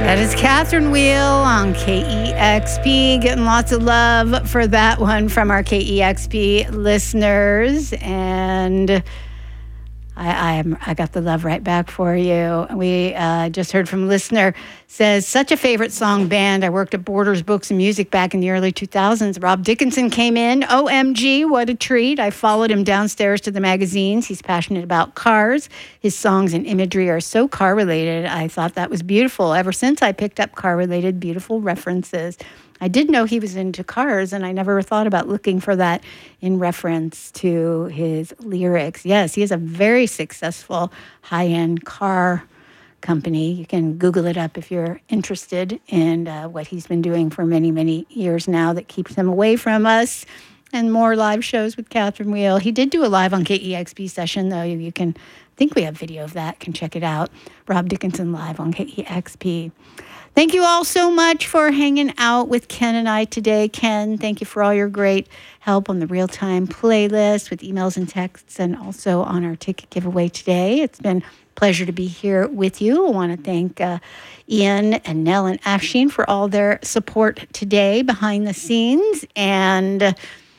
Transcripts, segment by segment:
That is Catherine Wheel on KEXP. Getting lots of love for that one from our KEXP listeners. And I got the love right back for you. We just heard from a listener, says, such a favorite song band. I worked at Borders Books and Music back in the early 2000s. Rob Dickinson came in. OMG, what a treat. I followed him downstairs to the magazines. He's passionate about cars. His songs and imagery are so car-related. I thought that was beautiful. Ever since I picked up car-related, beautiful references. I did know he was into cars, and I never thought about looking for that in reference to his lyrics. Yes, he has a very successful high-end car company. You can Google it up if you're interested in what he's been doing for many, many years now that keeps him away from us. And more live shows with Catherine Wheel. He did do a live on KEXP session, though. You can, I think we have video of that. Can check it out. Rob Dickinson live on KEXP. Thank you all so much for hanging out with Ken and I today. Ken, thank you for all your great help on the real-time playlist with emails and texts and also on our ticket giveaway today. It's been a pleasure to be here with you. I want to thank Ian and Nell and Afshin for all their support today behind the scenes. And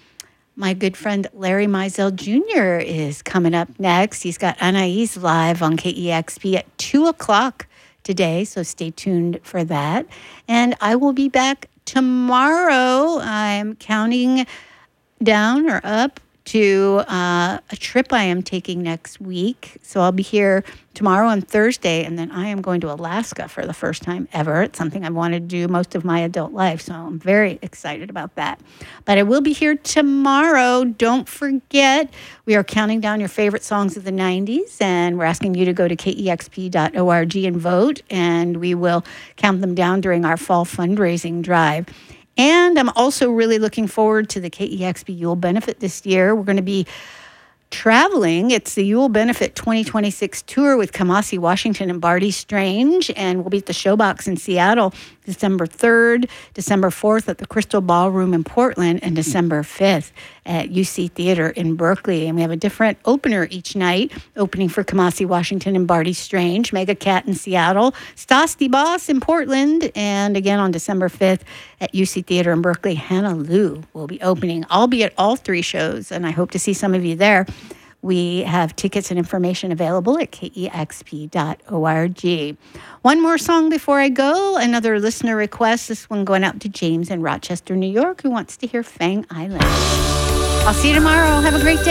my good friend Larry Mizell Jr. is coming up next. He's got Anais live on KEXP at 2 o'clock today, so stay tuned for that. And I will be back tomorrow. I'm counting down or up to a trip I am taking next week. So I'll be here tomorrow and Thursday, and then I am going to Alaska for the first time ever. It's something I've wanted to do most of my adult life, so I'm very excited about that. But I will be here tomorrow. Don't forget, we are counting down your favorite songs of the 90s, and we're asking you to go to kexp.org and vote, and we will count them down during our fall fundraising drive. And I'm also really looking forward to the KEXP Yule Benefit this year. We're going to be traveling. It's the Yule Benefit 2026 tour with Kamasi Washington and Barty Strange, and we'll be at the Showbox in Seattle December 3rd, December 4th at the Crystal Ballroom in Portland, and December 5th at UC Theater in Berkeley. And we have a different opener each night, opening for Kamasi Washington and Barty Strange, Mega Cat in Seattle, Stasty Boss in Portland, and again on December 5th at UC Theater in Berkeley, Hannah Lou will be opening. I'll be at all three shows, and I hope to see some of you there. We have tickets and information available at kexp.org. One more song before I go. Another listener request. This one going out to James in Rochester, New York, who wants to hear Fang Island. I'll see you tomorrow. Have a great day.